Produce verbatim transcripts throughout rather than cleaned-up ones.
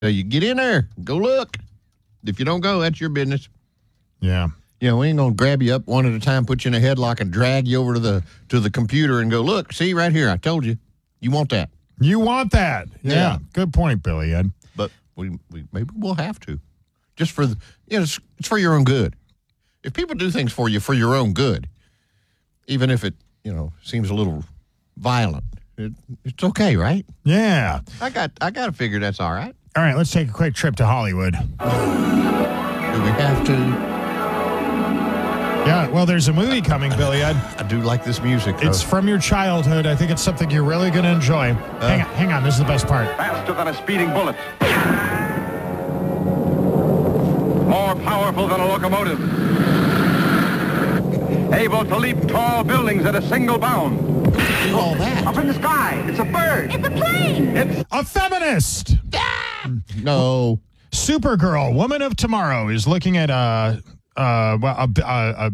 So you get in there, go look. If you don't go, that's your business. Yeah. You know, we ain't gonna grab you up one at a time, put you in a headlock, and drag you over to the to the computer and go, look, see right here, I told you, you want that. You want that. Yeah. Yeah. Good point, Billy Ed. But we, we maybe we'll have to, just for the, you know, it's, it's for your own good. If people do things for you for your own good, even if it, you know, seems a little violent, it, it's okay, right? Yeah. I got I got to figure that's all right. All right, let's take a quick trip to Hollywood. Do we have to? Yeah, well, there's a movie coming, Billy Ed. I do like this music, though. It's from your childhood. I think it's something you're really going to enjoy. Uh, hang on, hang on. This is the best part. Faster than a speeding bullet. More powerful than a locomotive. Able to leap tall buildings at a single bound. do all that. Up in the sky. It's a bird. It's a plane. It's a feminist. No. Supergirl, Woman of Tomorrow, is looking at a, uh, a, a, a,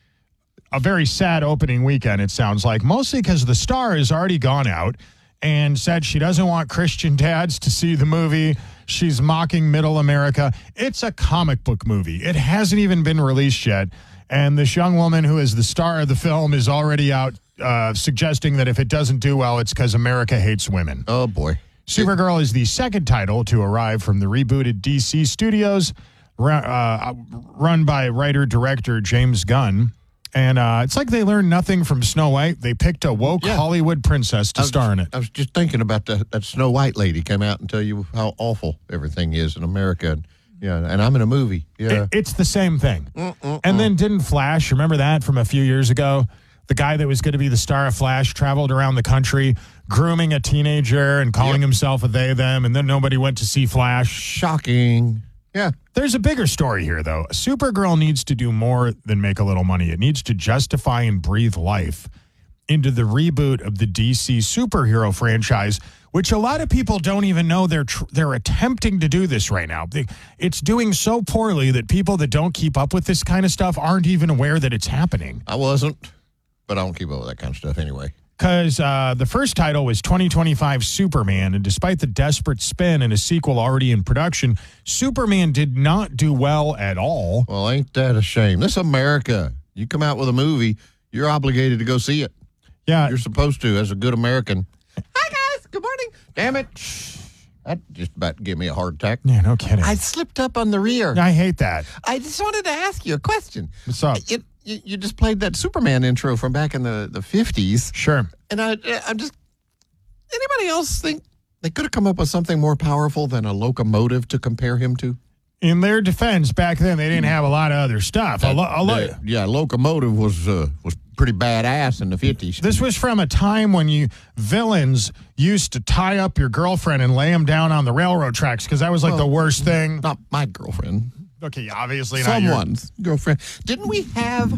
a very sad opening weekend, it sounds like, mostly because the star has already gone out and said she doesn't want Christian dads to see the movie. She's mocking middle America. It's a comic book movie. It hasn't even been released yet. And this young woman who is the star of the film is already out uh, suggesting that if it doesn't do well, it's because America hates women. Oh, boy. Supergirl is the second title to arrive from the rebooted D C studios, run, uh, run by writer-director James Gunn. And uh, it's like they learned nothing from Snow White. They picked a woke Yeah. Hollywood princess to I was, star in it. I was just thinking about that, that Snow White lady come out and tell you how awful everything is in America. Yeah, and I'm in a movie. Yeah. It, it's the same thing. Mm-mm-mm. And then didn't Flash, remember that from a few years ago? The guy that was going to be the star of Flash traveled around the country grooming a teenager and calling Yep. himself a they, them, and then nobody went to see Flash. Shocking. Yeah. There's a bigger story here, though. Supergirl needs to do more than make a little money. It needs to justify and breathe life into the reboot of the D C superhero franchise, which a lot of people don't even know they're tr- they're attempting to do this right now. They, it's doing so poorly that people that don't keep up with this kind of stuff aren't even aware that it's happening. I wasn't, but I don't keep up with that kind of stuff anyway. Because uh, the first title was twenty twenty-five Superman, and despite the desperate spin and a sequel already in production, Superman did not do well at all. Well, ain't that a shame? This is America. You come out with a movie, you're obligated to go see it. Yeah, You're supposed to as a good American. Hi, guys. Good morning. Damn it. That just about gave me a heart attack. yeah, no kidding. I I, slipped up on the rear. hate that. I just wanted to ask you a question. What's up? It, you, you just played that Superman intro from back in the, the fifties. Sure. And I, I'm just, anybody else think they could have come up with something more powerful than a locomotive to compare him to? In their defense, back then they didn't have a lot of other stuff. A lo- a lo- Uh, yeah, locomotive was uh, was pretty badass in the fifties. This was from a time when you villains used to tie up your girlfriend and lay them down on the railroad tracks because that was like Well, the worst thing. Not my girlfriend. Okay, obviously not your- Someone's girlfriend. Didn't we have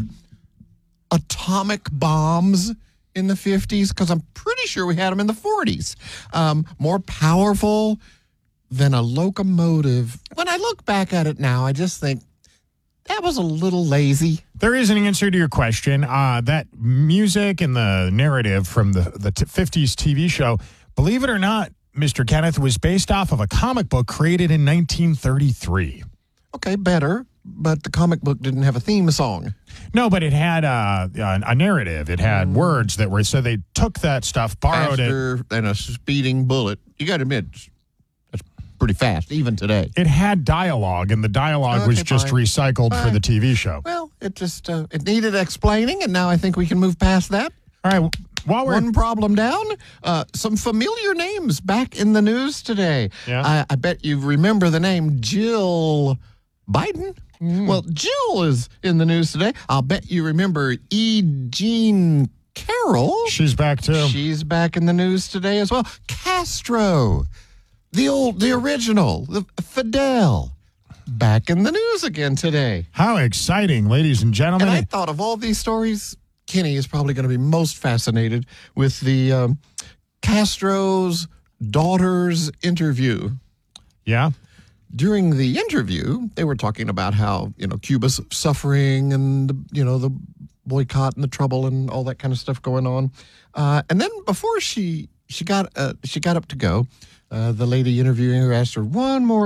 atomic bombs in the fifties? Because I'm pretty sure we had them in the forties. Um, more powerful than a locomotive. When I look back at it now, I just think that was a little lazy. There is an answer to your question. Uh, that music and the narrative from the, the t- fifties T V show, believe it or not, Mister Kenneth, was based off of a comic book created in nineteen thirty-three. Okay, better, but the comic book didn't have a theme song. No, but it had uh, a, a narrative. It had words that were, so they took that stuff, borrowed it. Faster than a speeding bullet. You got to admit, that's pretty fast, even today. It had dialogue, and the dialogue was Okay, just fine. recycled for Fine. the T V show. Well, it just uh, it needed explaining, and now I think we can move past that. All right, while we're One problem down. Uh, some familiar names back in the news today. Yeah. I, I bet you remember the name Jill Biden. Well, Jill is in the news today. I'll bet you remember E. Jean Carroll. she's back too. She's back in the news today as well. Castro, the old, the original, the Fidel, back in the news again today. How exciting, ladies and gentlemen. And I thought of all these stories, Kenny is probably going to be most fascinated with the um, Castro's daughter's interview. yeah. During the interview, they were talking about how, you know, Cuba's suffering and, you know, the boycott and the trouble and all that kind of stuff going on. Uh, and then before she she got uh, she got up to go, uh, the lady interviewing her asked her one more